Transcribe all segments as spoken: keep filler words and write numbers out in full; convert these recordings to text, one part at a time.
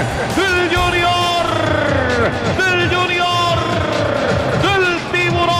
del Junior, del Junior, del Tiburón.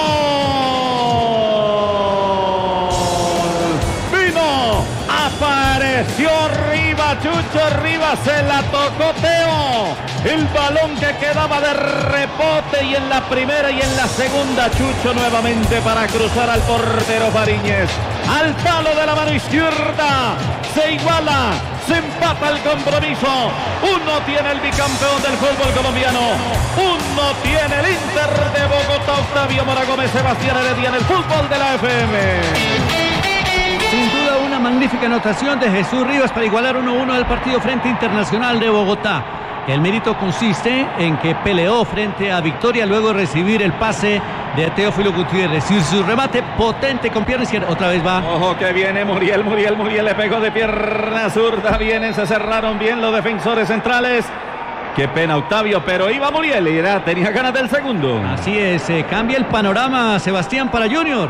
Vino, apareció Rivas, Chucho Rivas se la tocó Teo. El balón que quedaba de rebote y en la primera y en la segunda Chucho nuevamente para cruzar al portero Fariñez. Al palo de la mano izquierda. Se iguala, se empata el compromiso. Uno tiene el bicampeón del fútbol colombiano. Uno tiene el Inter de Bogotá, Octavio Mora Gómez, Sebastián Heredia en el fútbol de la F M. Sin duda una magnífica anotación de Jesús Rivas para igualar uno a uno del partido frente Internacional de Bogotá. El mérito consiste en que peleó frente a Victoria luego de recibir el pase de Teófilo Gutiérrez y su remate potente con pierna izquierda. Otra vez va. Ojo que viene Muriel, Muriel, Muriel le pegó de pierna zurda. Vienen, se cerraron bien los defensores centrales. Qué pena Octavio, pero iba Muriel y era, tenía ganas del segundo. Así es, eh, cambia el panorama Sebastián para Junior.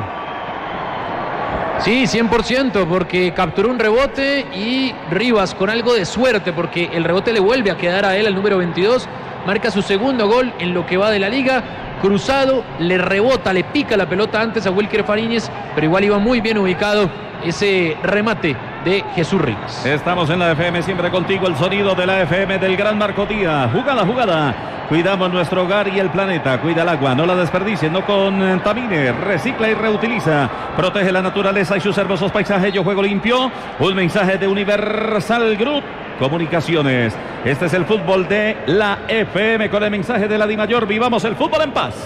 Sí, cien por ciento, porque capturó un rebote y Rivas con algo de suerte, porque el rebote le vuelve a quedar a él, el número veintidós, marca su segundo gol en lo que va de la liga, cruzado, le rebota, le pica la pelota antes a Wilker Fariñez, pero igual iba muy bien ubicado ese remate de Jesús Rivas. Estamos en la F M, siempre contigo, el sonido de la F M del gran Marco Díaz. Jugada, jugada. Cuidamos nuestro hogar y el planeta. Cuida el agua, no la desperdicies, no contamine. Recicla y reutiliza. Protege la naturaleza y sus hermosos paisajes. Yo juego limpio. Un mensaje de Universal Group Comunicaciones. Este es el fútbol de la F M con el mensaje de la Dimayor. Vivamos el fútbol en paz.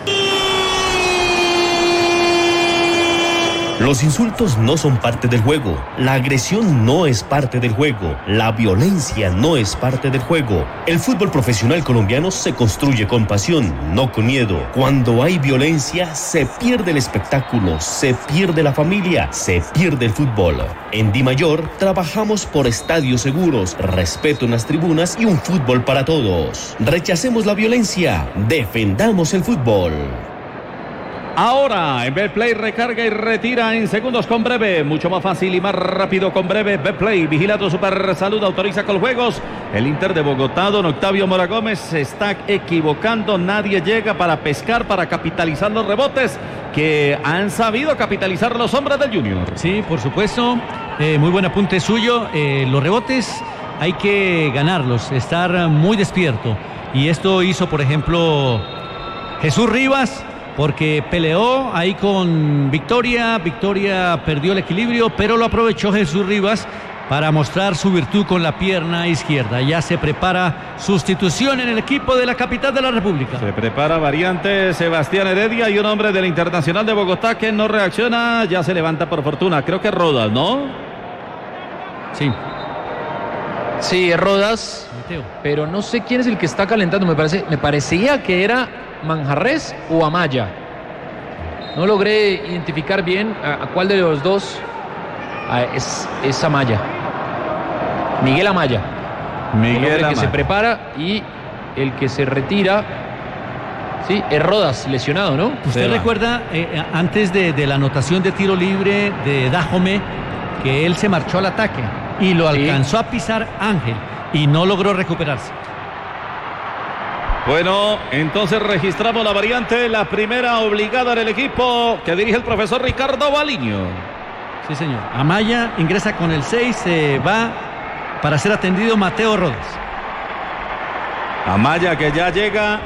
Los insultos no son parte del juego, la agresión no es parte del juego, la violencia no es parte del juego. El fútbol profesional colombiano se construye con pasión, no con miedo. Cuando hay violencia, se pierde el espectáculo, se pierde la familia, se pierde el fútbol. En Dimayor trabajamos por estadios seguros, respeto en las tribunas y un fútbol para todos. Rechacemos la violencia, defendamos el fútbol. Ahora, en Betplay recarga y retira en segundos con Breve. Mucho más fácil y más rápido con Breve. Betplay, vigilado Super Salud, autoriza Coljuegos. El Inter de Bogotá, don Octavio Mora Gómez, se está equivocando. Nadie llega para pescar, para capitalizar los rebotes que han sabido capitalizar los hombres del Junior. Sí, por supuesto. Eh, muy buen apunte suyo. Eh, los rebotes hay que ganarlos, estar muy despierto. Y esto hizo, por ejemplo, Jesús Rivas, porque peleó ahí con Victoria, Victoria perdió el equilibrio, pero lo aprovechó Jesús Rivas para mostrar su virtud con la pierna izquierda. Ya se prepara sustitución en el equipo de la capital de la República. Se prepara variante Sebastián Heredia y un hombre del Internacional de Bogotá que no reacciona, ya se levanta por fortuna, creo que Rodas, ¿no? Sí. Sí, es Rodas, Mateo. Pero no sé quién es el que está calentando, me parece, me parecía que era Manjarres o Amaya. No logré identificar bien a, a cuál de los dos. Ah, es, es Amaya. Miguel Amaya. Miguel el Amaya. que se prepara y el que se retira. Sí, es Rodas, lesionado, ¿no? Usted recuerda, eh, antes de, de la anotación de tiro libre de Dájome, que él se marchó al ataque y lo Sí. alcanzó a pisar Ángel y no logró recuperarse. Bueno, entonces registramos la variante, la primera obligada en el equipo que dirige el profesor Ricardo Baliño. Sí, señor. Amaya ingresa con el seis, se va para ser atendido Mateo Rodas. Amaya que ya llega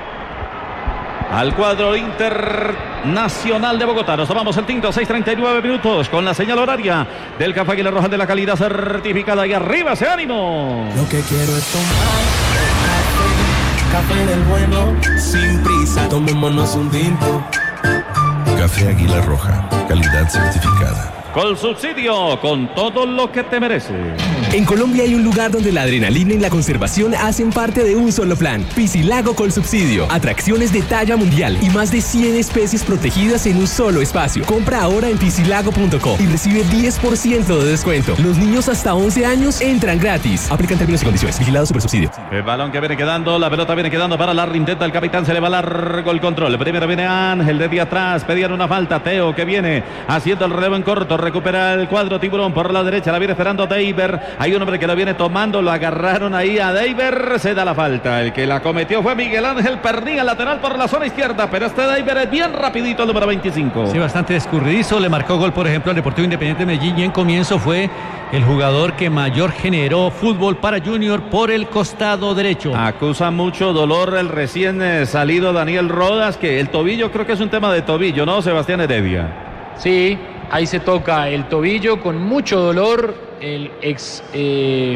al cuadro Internacional de Bogotá. Nos tomamos el tinto, seis treinta y nueve minutos con la señal horaria del Café Águila Roja de la calidad certificada. Y arriba ese ánimo. Lo que quiero es tomar café del bueno, sin prisa, tomémonos un tinto. Café Águila Roja, calidad certificada. Con subsidio, con todo lo que te merece. En Colombia hay un lugar donde la adrenalina y la conservación hacen parte de un solo plan. Piscilago con subsidio. Atracciones de talla mundial y más de cien especies protegidas en un solo espacio. Compra ahora en piscilago punto co y recibe diez por ciento de descuento. Los niños hasta once años entran gratis. Aplican términos y condiciones. Vigilado Supersubsidio. El balón que viene quedando, la pelota viene quedando para Larry. Intenta el capitán, se le va largo el control. Primero viene Ángel desde atrás. Pedían una falta. Teo que viene haciendo el relevo en corto. Recupera el cuadro Tiburón por la derecha. La viene esperando Deiber. Hay un hombre que lo viene tomando, lo agarraron ahí a Deiber, se da la falta. El que la cometió fue Miguel Ángel Pernilla, lateral por la zona izquierda, pero este Deiber es bien rapidito, el número veinticinco. Sí, bastante escurridizo, le marcó gol, por ejemplo, al Deportivo Independiente de Medellín, y en comienzo fue el jugador que mayor generó fútbol para Junior por el costado derecho. Acusa mucho dolor el recién eh, salido Daniel Rodas, que el tobillo creo que es un tema de tobillo, ¿no, Sebastián Heredia? Sí, ahí se toca el tobillo con mucho dolor. El ex eh,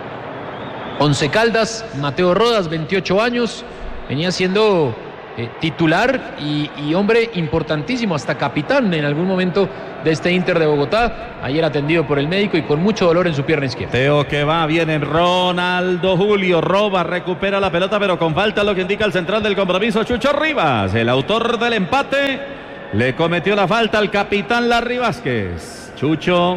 Once Caldas, Mateo Rodas, veintiocho años, venía siendo eh, titular y, y hombre importantísimo, hasta capitán en algún momento de este Inter de Bogotá. Ayer atendido por el médico y con mucho dolor en su pierna izquierda. Teo que va, viene Ronaldo Julio, roba, recupera la pelota, pero con falta, lo que indica el central del compromiso, Chucho Rivas, el autor del empate. Le cometió la falta al capitán Larry Vázquez. Chucho,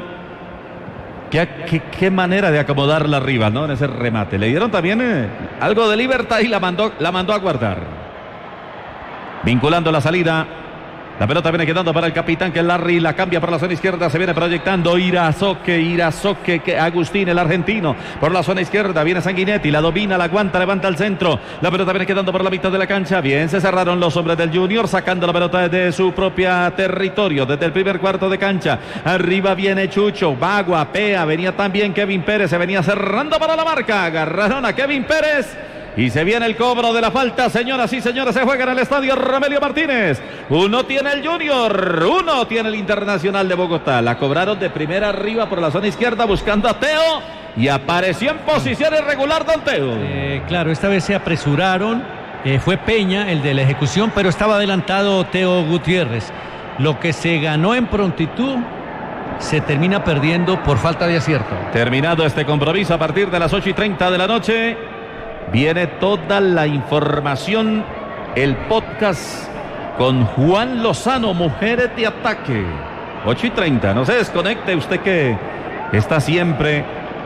qué, qué, qué manera de acomodar la Rivas, ¿no? En ese remate. Le dieron también eh, algo de libertad y la mandó, la mandó a guardar. Vinculando la salida. La pelota viene quedando para el capitán, que es Larry, la cambia por la zona izquierda, se viene proyectando Irazoque, Irazoque, que Agustín, el argentino, por la zona izquierda, viene Sanguinetti, la domina, la aguanta, levanta al centro, la pelota viene quedando por la mitad de la cancha, bien, se cerraron los hombres del Junior, sacando la pelota desde su propia territorio, desde el primer cuarto de cancha, arriba viene Chucho, va, guapea, venía también Kevin Pérez, se venía cerrando para la marca, agarraron a Kevin Pérez. Y se viene el cobro de la falta, señoras y señores, se juega en el estadio Romelio Martínez. Uno tiene el Junior, uno tiene el Internacional de Bogotá. La cobraron de primera arriba por la zona izquierda buscando a Teo y apareció en posición irregular Don Teo. Eh, claro, esta vez se apresuraron, eh, fue Peña el de la ejecución, pero estaba adelantado Teo Gutiérrez. Lo que se ganó en prontitud se termina perdiendo por falta de acierto. Terminado este compromiso a partir de las ocho y treinta de la noche. Viene toda la información, el podcast con Juan Lozano, Mujeres de Ataque. ocho y treinta, no se desconecte, usted que está siempre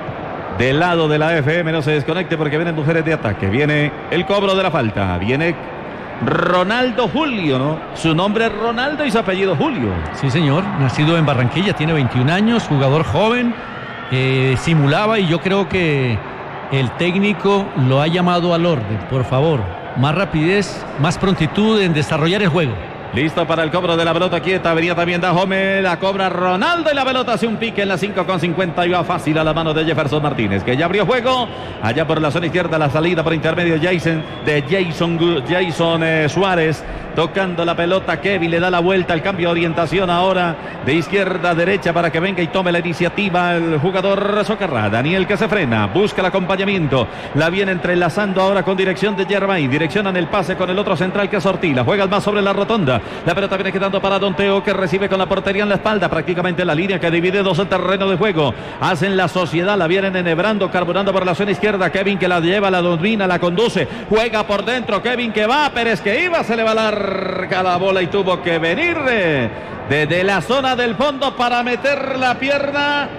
del lado de la F M, no se desconecte porque vienen Mujeres de Ataque. Viene el cobro de la falta, viene Ronaldo Julio, ¿no? Su nombre es Ronaldo y su apellido Julio. Sí, señor, nacido en Barranquilla, tiene veintiún años, jugador joven, eh, simulaba y yo creo que el técnico lo ha llamado al orden, por favor, más rapidez, más prontitud en desarrollar el juego. Listo para el cobro de la pelota quieta, venía también Dajome, la cobra Ronaldo y la pelota hace un pique en la cinco con cincuenta y va fácil a la mano de Jefferson Martínez, que ya abrió juego, allá por la zona izquierda, la salida por intermedio Jason, de Jason, Jason eh, Suárez, tocando la pelota, Kevin le da la vuelta, el cambio de orientación ahora de izquierda a derecha para que venga y tome la iniciativa el jugador Socarrá. Daniel que se frena, busca el acompañamiento, la viene entrelazando ahora con dirección de Germain, direccionan el pase con el otro central que es Ortila, juega más sobre la rotonda, la pelota viene quedando para Don Teo, que recibe con la portería en la espalda, prácticamente la línea que divide dos el terreno de juego, hacen la sociedad, la vienen enhebrando, carburando por la zona izquierda, Kevin que la lleva, la domina, la conduce, juega por dentro, Kevin que va, Pérez que iba, se le va la la bola y tuvo que venir desde la zona del fondo para meter la pierna.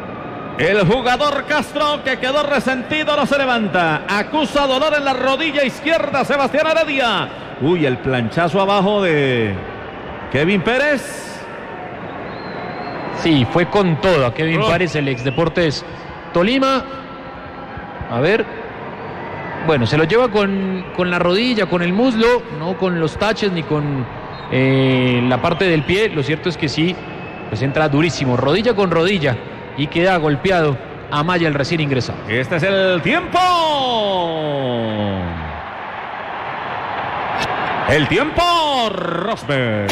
El jugador Castro, que quedó resentido, no se levanta, acusa dolor en la rodilla izquierda Sebastián Heredia. Uy, el planchazo abajo de Kevin Pérez. Sí, fue con todo a Kevin oh. Pérez, el ex Deportes Tolima. A ver. Bueno, se lo lleva con, con la rodilla, con el muslo, no con los taches ni con eh, la parte del pie. Lo cierto es que sí, pues entra durísimo, rodilla con rodilla, y queda golpeado Amaya, el recién ingresado. Este es el tiempo. El tiempo, Rosberg.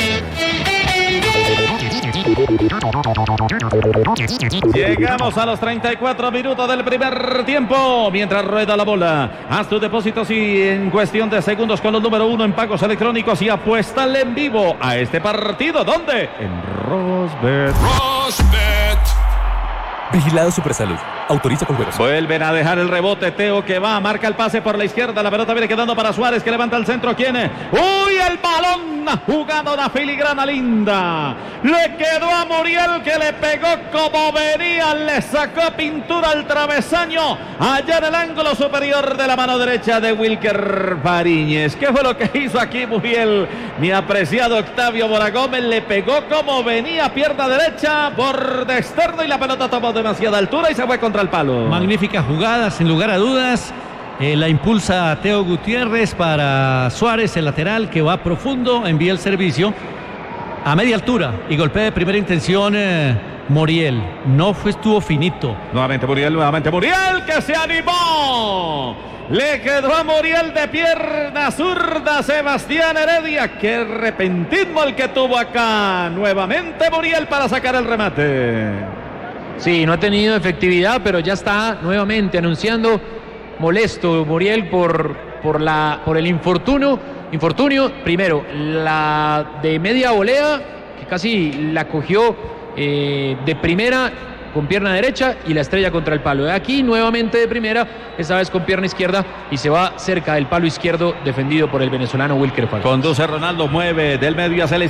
Llegamos a los treinta y cuatro minutos del primer tiempo. Mientras rueda la bola, haz tus depósitos y en cuestión de segundos con los número uno en pagos electrónicos y apuéstale en vivo a este partido. ¿Dónde? En Rosbet. Rosbet. Vigilado Supersalud. Autoriza con juegos. Vuelven a dejar el rebote. Teo que va, marca el pase por la izquierda. La pelota viene quedando para Suárez, que levanta el centro. ¿Quién es? ¡Uy! El balón jugado, una filigrana linda. Le quedó a Muriel, que le pegó como venía. Le sacó pintura al travesaño. Allá en el ángulo superior de la mano derecha de Wilker Fariñez. ¿Qué fue lo que hizo aquí Muriel? Mi apreciado Octavio Mora Gómez le pegó como venía, pierna derecha, borde externo, y la pelota tomó demasiada altura y se fue con contra el palo. Magnífica jugada, sin lugar a dudas. Eh, la impulsa Teo Gutiérrez para Suárez, el lateral que va profundo, envía el servicio a media altura y golpea de primera intención eh, Muriel. No fue, estuvo finito. Nuevamente Muriel, nuevamente Muriel que se animó. Le quedó a Muriel de pierna zurda Sebastián Heredia. Qué repentismo el que tuvo acá. Nuevamente Muriel para sacar el remate. Sí, no ha tenido efectividad, pero ya está nuevamente anunciando molesto Muriel por, por, la, por el infortunio. Infortunio, primero, la de media volea, que casi la cogió eh, de primera con pierna derecha y la estrella contra el palo. Aquí nuevamente de primera, esta vez con pierna izquierda y se va cerca del palo izquierdo defendido por el venezolano Wilker Falcón. Conduce Ronaldo, mueve del medio hacia la